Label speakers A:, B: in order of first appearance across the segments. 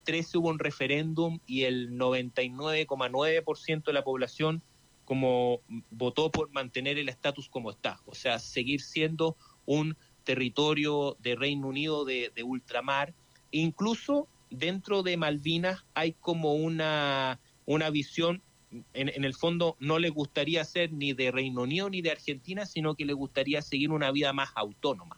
A: 2013 hubo un referéndum y el 99,9% de la población como votó por mantener el estatus como está, o sea, seguir siendo un territorio de Reino Unido de ultramar. Incluso dentro de Malvinas hay como una visión, en el fondo no le gustaría ser ni de Reino Unido ni de Argentina, sino que le gustaría seguir una vida más autónoma,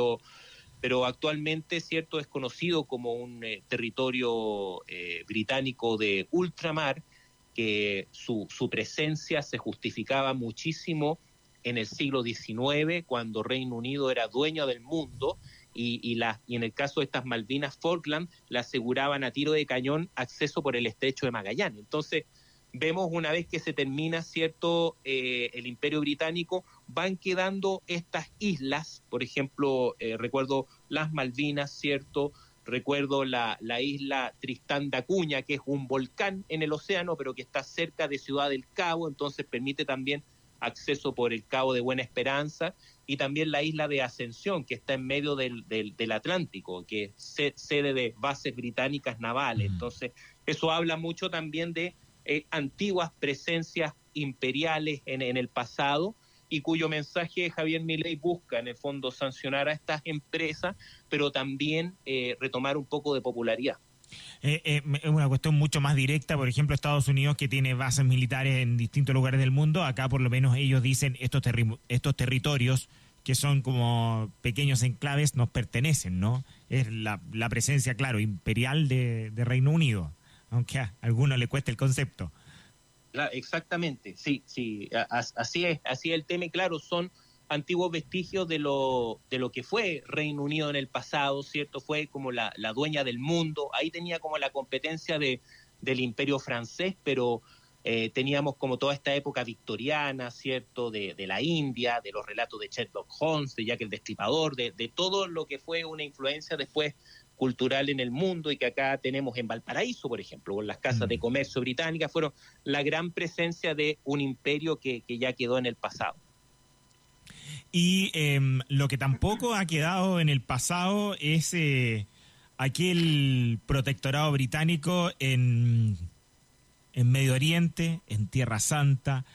A: pero actualmente, cierto, es conocido como un territorio británico de ultramar, que su presencia se justificaba muchísimo en el siglo XIX, cuando Reino Unido era dueño del mundo, y en el caso de estas Malvinas Falkland, le aseguraban a tiro de cañón acceso por el estrecho de Magallanes. Entonces, vemos una vez que se termina, cierto, el Imperio Británico, van quedando estas islas, por ejemplo, recuerdo las Malvinas, cierto, recuerdo la isla Tristán da Cunha, que es un volcán en el océano, pero que está cerca de Ciudad del Cabo, entonces permite también acceso por el Cabo de Buena Esperanza, y también la isla de Ascensión, que está en medio del Atlántico, que es sede de bases británicas navales. Entonces, eso habla mucho también de antiguas presencias imperiales en el pasado, y cuyo mensaje Javier Milei busca en el fondo sancionar a estas empresas, pero también retomar un poco de popularidad.
B: Es una cuestión mucho más directa. Por ejemplo, Estados Unidos, que tiene bases militares en distintos lugares del mundo, acá por lo menos ellos dicen estos territorios, que son como pequeños enclaves, nos pertenecen, ¿no? Es la presencia, claro, imperial de Reino Unido, aunque a algunos le cueste el concepto.
A: Exactamente, sí, así es el tema, y claro, son antiguos vestigios de lo que fue Reino Unido en el pasado, ¿cierto? Fue como la dueña del mundo, ahí tenía como la competencia del Imperio francés, pero teníamos como toda esta época victoriana, ¿cierto? De la India, de los relatos de Sherlock Holmes, de Jack el Destripador, de todo lo que fue una influencia después cultural en el mundo, y que acá tenemos en Valparaíso, por ejemplo, con las casas de comercio británicas, fueron la gran presencia de un imperio que ya quedó en el pasado.
B: Y lo que tampoco ha quedado en el pasado es aquel protectorado británico en Medio Oriente, en Tierra Santa.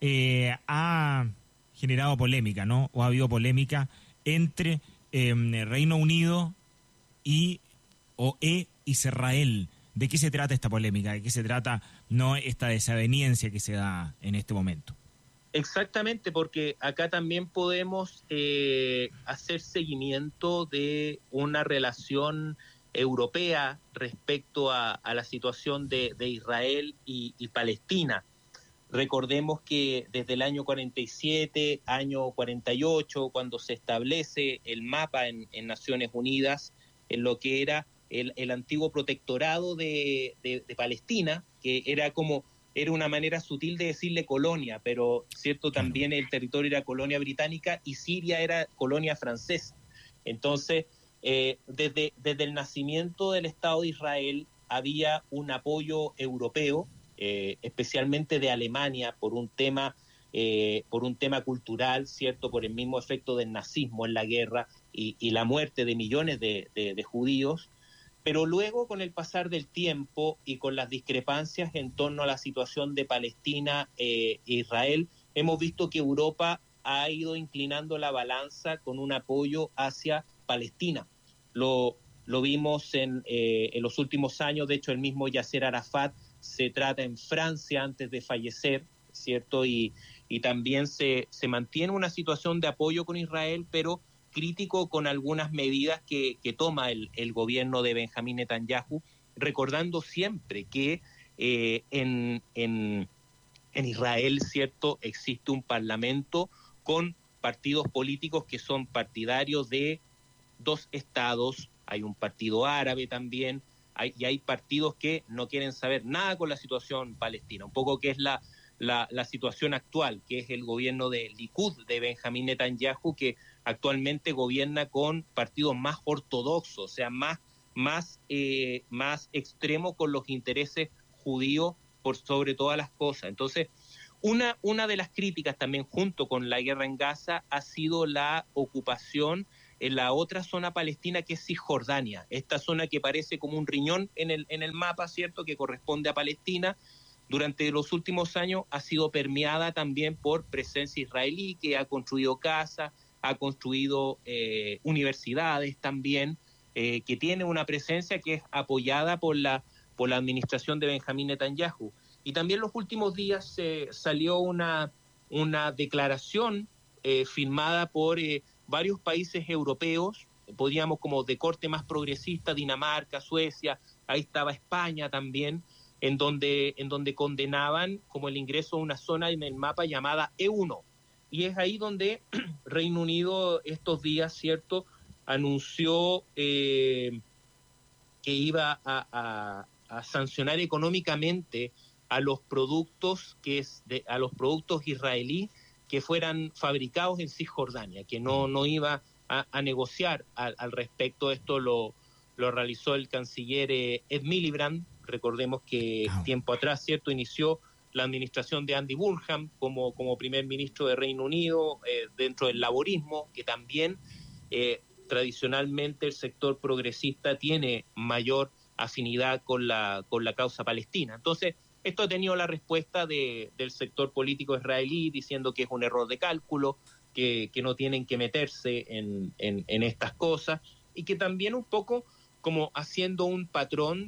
B: Ha generado polémica, ¿no? O ha habido polémica entre Reino Unido y Israel. ¿De qué se trata esta polémica? ¿De qué se trata, no, esta desaveniencia que se da en este momento?
A: Exactamente, porque acá también podemos hacer seguimiento de una relación europea respecto a la situación de Israel y Palestina. Recordemos que desde el año 47, año 48, cuando se establece el mapa en Naciones Unidas, en lo que era el antiguo protectorado de Palestina, que era una manera sutil de decirle colonia, pero cierto,
B: Claro.
A: también el territorio era colonia británica y Siria era colonia francesa. Entonces, desde el nacimiento del Estado de Israel había un apoyo europeo, especialmente de Alemania, por un tema cultural, cierto, por el mismo efecto del nazismo en la guerra y la muerte de millones de judíos. Pero luego, con el pasar del tiempo y con las discrepancias en torno a la situación de Palestina e Israel, hemos visto que Europa ha ido inclinando la balanza con un apoyo hacia Palestina. Lo vimos en los últimos años. De hecho, el mismo Yasser Arafat se trata en Francia antes de fallecer, ¿cierto? Y también se mantiene una situación de apoyo con Israel, pero crítico con algunas medidas que toma el gobierno de Benjamín Netanyahu, recordando siempre que en Israel, ¿cierto?, existe un parlamento con partidos políticos que son partidarios de dos estados, hay un partido árabe también, y hay partidos que no quieren saber nada con la situación palestina, un poco que es la situación actual, que es el gobierno de Likud de Benjamín Netanyahu, que actualmente gobierna con partidos más ortodoxos, o sea, más extremos con los intereses judíos por sobre todas las cosas. Entonces, una de las críticas también, junto con la guerra en Gaza, ha sido la ocupación en la otra zona palestina que es Cisjordania, esta zona que parece como un riñón en el mapa, ¿cierto?, que corresponde a Palestina. Durante los últimos años ha sido permeada también por presencia israelí, que ha construido casas, ha construido universidades también, que tiene una presencia que es apoyada por la administración de Benjamín Netanyahu. Y también los últimos días salió una declaración firmada por varios países europeos, podríamos como de corte más progresista, Dinamarca, Suecia, ahí estaba España también, en donde condenaban como el ingreso a una zona en el mapa llamada E1. Y es ahí donde Reino Unido estos días, ¿cierto?, anunció que iba a sancionar económicamente a los productos a los productos israelíes que fueran fabricados en Cisjordania, que no iba a negociar al respecto. Esto lo realizó el canciller Ed Miliband. Recordemos que tiempo atrás, ¿cierto?, inició la administración de Andy Burnham como primer ministro de Reino Unido, dentro del laborismo, que también tradicionalmente el sector progresista tiene mayor afinidad con la causa palestina. Entonces, esto ha tenido la respuesta del sector político israelí diciendo que es un error de cálculo, que no tienen que meterse en estas cosas, y que también un poco como haciendo un patrón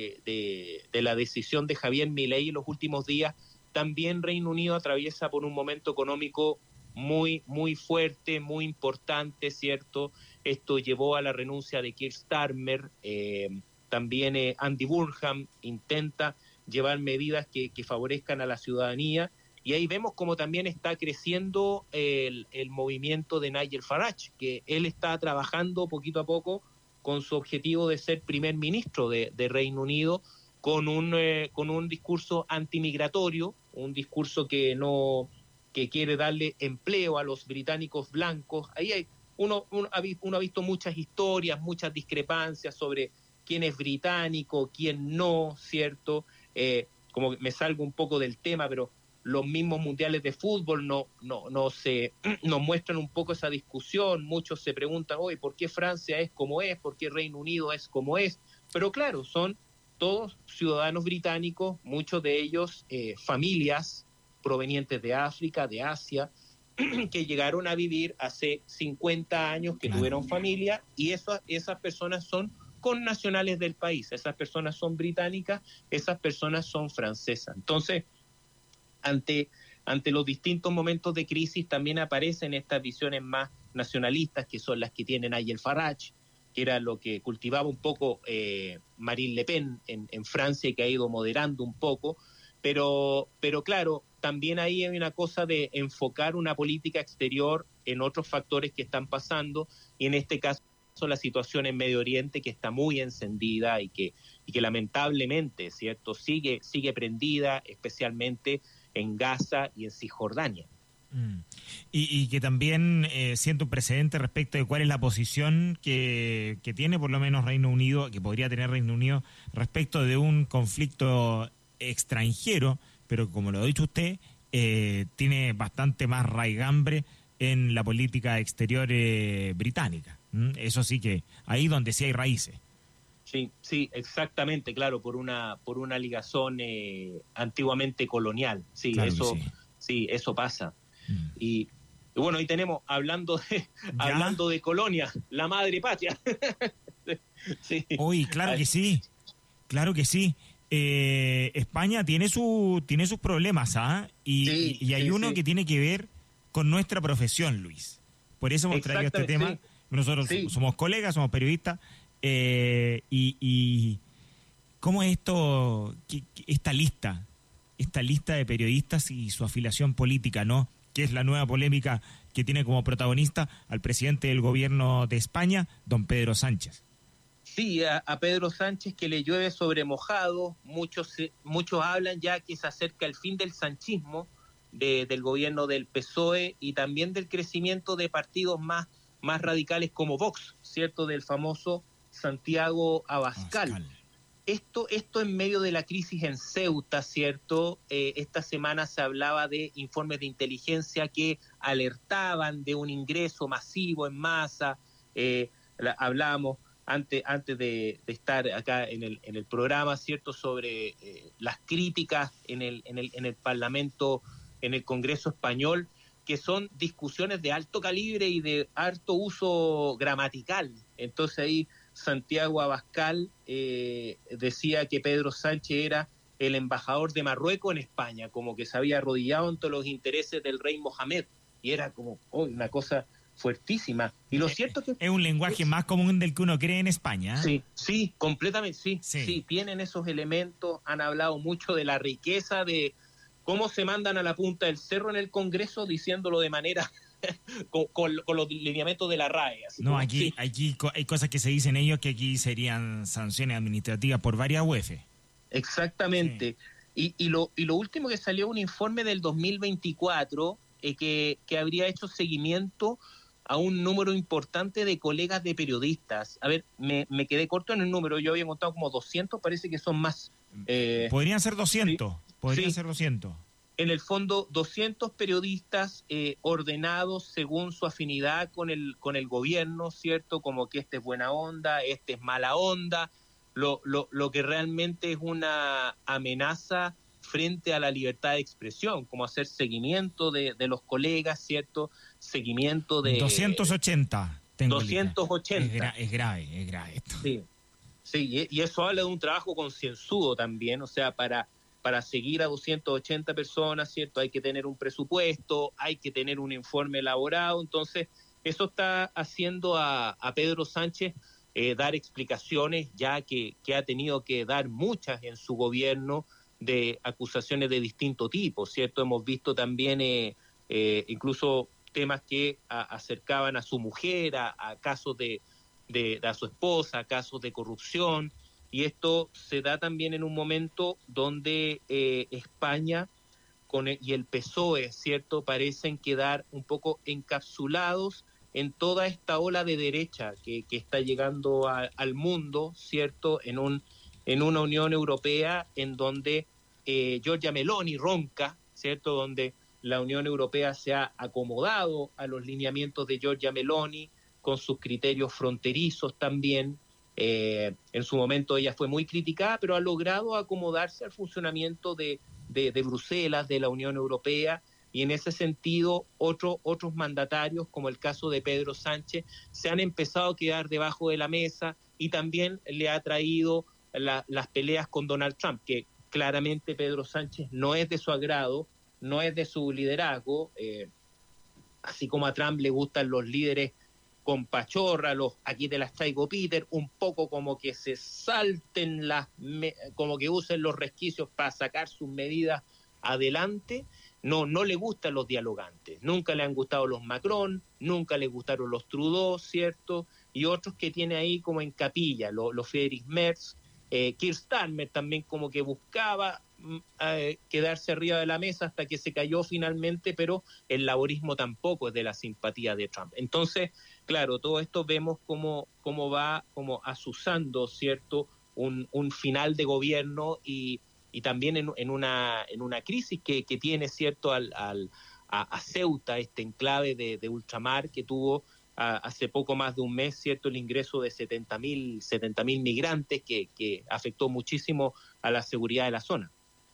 A: de la decisión de Javier Milei en los últimos días, también Reino Unido atraviesa por un momento económico muy, muy fuerte, muy importante, ¿cierto? Esto llevó a la renuncia de Keir Starmer, también Andy Burnham intenta llevar medidas que favorezcan a la ciudadanía, y ahí vemos como también está creciendo el movimiento de Nigel Farage, que él está trabajando poquito a poco con su objetivo de ser primer ministro de Reino Unido, con un discurso antimigratorio, un discurso que quiere darle empleo a los británicos blancos. Ahí uno ha visto muchas historias, muchas discrepancias sobre quién es británico, quién no, ¿cierto? Como que me salgo un poco del tema, pero los mismos mundiales de fútbol nos muestran un poco esa discusión. Muchos se preguntan, oye, ¿por qué Francia es como es? ¿Por qué Reino Unido es como es? Pero claro, son todos ciudadanos británicos, muchos de ellos familias provenientes de África, de Asia, que llegaron a vivir hace 50 años, que tuvieron familia, y esas personas son connacionales del país, esas personas son británicas, esas personas son francesas. Entonces, ante los distintos momentos de crisis también aparecen estas visiones más nacionalistas, que son las que tiene Nigel Farage, que era lo que cultivaba un poco Marine Le Pen en Francia, y que ha ido moderando un poco, pero claro, también ahí hay una cosa de enfocar una política exterior en otros factores que están pasando, y en este caso la situación en Medio Oriente, que está muy encendida y que lamentablemente, ¿cierto?, sigue prendida, especialmente en Gaza y en Cisjordania.
B: Y que también siento un precedente respecto de cuál es la posición que tiene por lo menos Reino Unido, que podría tener Reino Unido respecto de un conflicto extranjero, pero como lo ha dicho usted, tiene bastante más raigambre en la política exterior británica. Eso sí, que ahí donde sí hay raíces.
A: Sí, exactamente, claro, por una ligazón antiguamente colonial. Sí, claro, eso pasa. Y bueno, ahí tenemos, hablando de colonia, la madre patria.
B: Sí. Uy, claro que sí, claro que sí. España tiene sus problemas, ¿ah? Y hay uno que tiene que ver con nuestra profesión, Luis. Por eso hemos traído este tema. Sí. Nosotros somos colegas, somos periodistas, y ¿cómo es esta lista de periodistas y su afiliación política, ¿no? Que es la nueva polémica que tiene como protagonista al presidente del gobierno de España, don Pedro Sánchez.
A: Sí, a Pedro Sánchez, que le llueve sobre mojado. Muchos hablan ya que se acerca el fin del sanchismo, del gobierno del PSOE, y también del crecimiento de partidos más radicales como Vox, ¿cierto?, del famoso Santiago Abascal. Esto en medio de la crisis en Ceuta, ¿cierto? Esta semana se hablaba de informes de inteligencia que alertaban de un ingreso masivo en masa Hablábamos antes de estar acá en el programa, ¿cierto?, sobre las críticas en el Parlamento, en el Congreso español, que son discusiones de alto calibre y de alto uso gramatical. Entonces ahí Santiago Abascal decía que Pedro Sánchez era el embajador de Marruecos en España, como que se había arrodillado ante los intereses del rey Mohamed, y era como una cosa fuertísima. Y lo cierto es que
B: es un lenguaje más común del que uno cree en España.
A: Sí, completamente, sí, tienen esos elementos. Han hablado mucho de la riqueza de cómo se mandan a la punta del cerro en el Congreso, diciéndolo de manera con los lineamientos de la RAE. Así
B: no,
A: como,
B: aquí hay cosas que se dicen ellos que aquí serían sanciones administrativas por varias UEF.
A: Exactamente. Sí. Y lo último que salió, un informe del 2024 que habría hecho seguimiento a un número importante de colegas de periodistas. A ver, me quedé corto en el número, yo había contado como 200, parece que son más.
B: Podrían ser 200, ser 200.
A: En el fondo, 200 periodistas ordenados según su afinidad con el gobierno, ¿cierto? Como que este es buena onda, este es mala onda, lo que realmente es una amenaza frente a la libertad de expresión, como hacer seguimiento de los colegas, ¿cierto? Seguimiento de...
B: 280.
A: 280.
B: Es grave esto.
A: Sí, y eso habla de un trabajo concienzudo también, o sea, para seguir a 280 personas, ¿cierto? Hay que tener un presupuesto, hay que tener un informe elaborado, entonces eso está haciendo a Pedro Sánchez dar explicaciones, ya que ha tenido que dar muchas en su gobierno, de acusaciones de distinto tipo, ¿cierto? Hemos visto también incluso temas que acercaban a su mujer, a casos de a su esposa, casos de corrupción, y esto se da también en un momento donde España y el PSOE, ¿cierto?, parecen quedar un poco encapsulados en toda esta ola de derecha que está llegando al mundo, ¿cierto?, en una Unión Europea en donde Giorgia Meloni ronca, ¿cierto?, donde la Unión Europea se ha acomodado a los lineamientos de Giorgia Meloni, con sus criterios fronterizos también. En su momento ella fue muy criticada, pero ha logrado acomodarse al funcionamiento de Bruselas, de la Unión Europea, y en ese sentido otros mandatarios, como el caso de Pedro Sánchez, se han empezado a quedar debajo de la mesa, y también le ha traído las peleas con Donald Trump, que claramente Pedro Sánchez no es de su agrado, no es de su liderazgo, así como a Trump le gustan los líderes con pachorra, aquí te las traigo Peter, un poco como que se salten como que usen los resquicios para sacar sus medidas adelante. No le gustan los dialogantes, nunca le han gustado los Macron, nunca le gustaron los Trudeau, ¿cierto? Y otros que tiene ahí como en capilla, los Friedrich Merz, Keir Starmer también como que buscaba quedarse arriba de la mesa hasta que se cayó finalmente, pero el laborismo tampoco es de la simpatía de Trump. Entonces, claro, todo esto vemos cómo va como azuzando, ¿cierto?, un final de gobierno, y también en una crisis que tiene, ¿cierto?, a Ceuta, este enclave de ultramar que tuvo hace poco más de un mes, ¿cierto?, el ingreso de 70.000 migrantes que afectó muchísimo a la seguridad de la zona.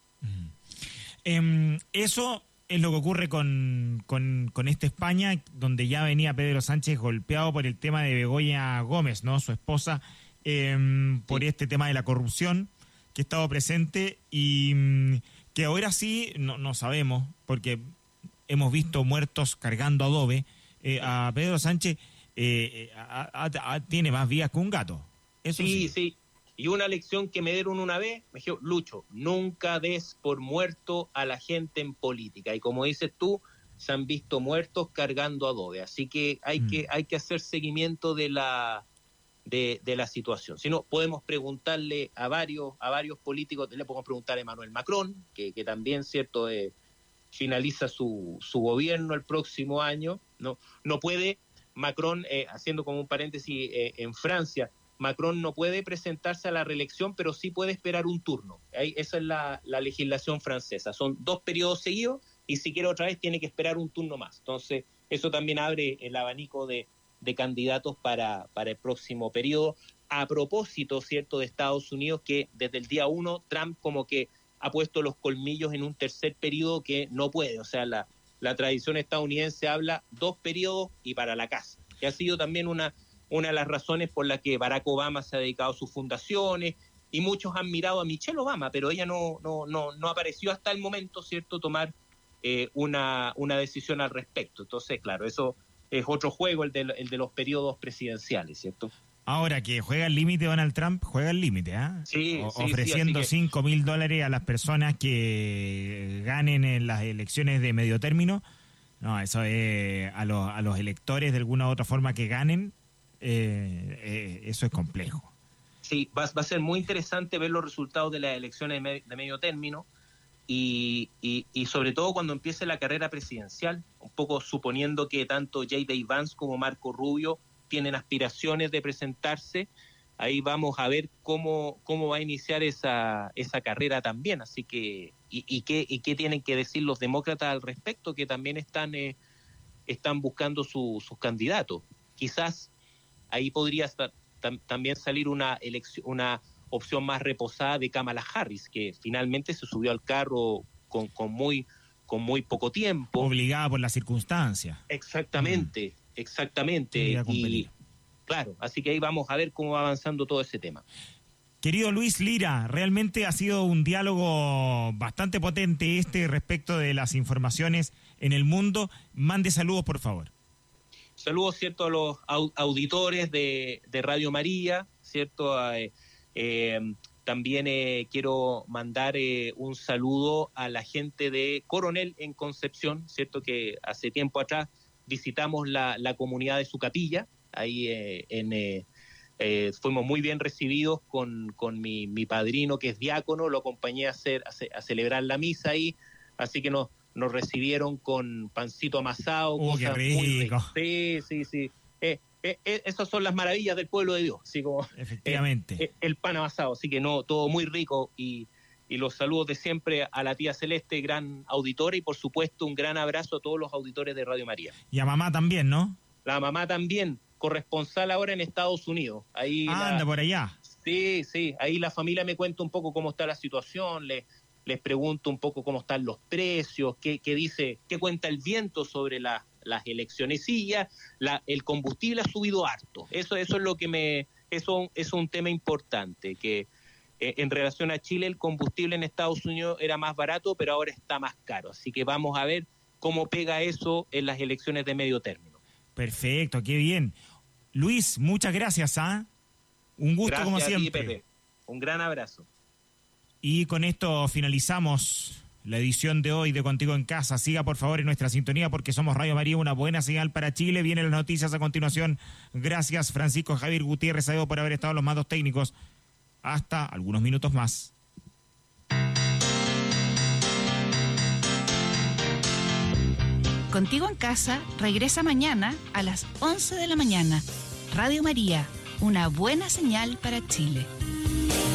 B: Eso es lo que ocurre con esta España, donde ya venía Pedro Sánchez golpeado por el tema de Begoña Gómez, ¿no?, su esposa, por este tema de la corrupción que ha estado presente, y que ahora sí no sabemos, porque hemos visto muertos cargando adobe. A Pedro Sánchez tiene más vías que un gato. Eso sí.
A: Y una lección que me dieron una vez, me dijeron: Lucho, nunca des por muerto a la gente en política. Y como dices tú, se han visto muertos cargando adobe. Así que hay que hacer seguimiento de la situación. Si no, podemos preguntarle a varios políticos, le podemos preguntar a Emmanuel Macron, que también, ¿cierto?, finaliza su gobierno el próximo año. No puede Macron, haciendo como un paréntesis, en Francia, Macron no puede presentarse a la reelección, pero sí puede esperar un turno. Esa es la legislación francesa. Son 2 periodos seguidos, y si quiere otra vez tiene que esperar un turno más. Entonces, eso también abre el abanico de de candidatos para el próximo periodo. A propósito, ¿cierto?, de Estados Unidos, que desde el día 1 Trump como que ha puesto los colmillos en un tercer periodo que no puede. O sea, la tradición estadounidense habla 2 periodos y para la casa, que ha sido también una de las razones por las que Barack Obama se ha dedicado a sus fundaciones, y muchos han mirado a Michelle Obama, pero ella no apareció hasta el momento, ¿cierto?, tomar una decisión al respecto. Entonces, claro, eso es otro juego, el de los periodos presidenciales, ¿cierto?
B: Ahora que juega al límite Donald Trump, juega al límite, ¿ah?
A: Sí,
B: ofreciendo $5.000 a las personas que ganen en las elecciones de medio término. No, eso es a los electores de alguna u otra forma que ganen, eso es complejo.
A: Sí, va a ser muy interesante ver los resultados de las elecciones de medio término y sobre todo cuando empiece la carrera presidencial, un poco suponiendo que tanto J.D. Vance como Marco Rubio tienen aspiraciones de presentarse. Ahí vamos a ver cómo va a iniciar esa carrera también. Así que, y qué tienen que decir los demócratas al respecto, que también están buscando sus candidatos. Quizás ahí podría también salir una opción más reposada de Kamala Harris, que finalmente se subió al carro con muy poco tiempo.
B: Obligada por las circunstancias.
A: Exactamente. Y claro, así que ahí vamos a ver cómo va avanzando todo ese tema.
B: Querido Luis Lira, realmente ha sido un diálogo bastante potente respecto de las informaciones en el mundo. Mande saludos, por favor.
A: Saludos, ¿cierto?, a los auditores de Radio María, ¿cierto? También quiero mandar un saludo a la gente de Coronel en Concepción, ¿cierto?, que hace tiempo atrás visitamos la comunidad de su capilla. Ahí fuimos muy bien recibidos con mi padrino, que es diácono. Lo acompañé a celebrar la misa ahí, así que nos recibieron con pancito amasado.
B: Qué rico.
A: Sí. Esas son las maravillas del pueblo de Dios, así como
B: efectivamente
A: el pan amasado, así que todo muy rico. Y los saludos de siempre a la tía Celeste, gran auditora, y por supuesto un gran abrazo a todos los auditores de Radio María.
B: Y a mamá también, ¿no?
A: La mamá también, corresponsal ahora en Estados Unidos. Ahí
B: anda por allá.
A: Sí, ahí la familia me cuenta un poco cómo está la situación, les pregunto un poco cómo están los precios, qué cuenta el viento sobre las elecciones. Sí, ya el combustible ha subido harto. Eso es lo que eso es un tema importante, que en relación a Chile, el combustible en Estados Unidos era más barato, pero ahora está más caro. Así que vamos a ver cómo pega eso en las elecciones de medio término.
B: Perfecto, qué bien. Luis, muchas gracias, ¿ah? Un gusto, gracias como siempre.
A: A ti, Pepe. Un gran abrazo.
B: Y con esto finalizamos la edición de hoy de Contigo en Casa. Siga por favor en nuestra sintonía, porque somos Radio María, una buena señal para Chile. Vienen las noticias a continuación. Gracias, Francisco Javier Gutiérrez, por haber estado en los mandos técnicos. Hasta algunos minutos más.
C: Contigo en Casa regresa mañana a las 11 de la mañana. Radio María, una buena señal para Chile.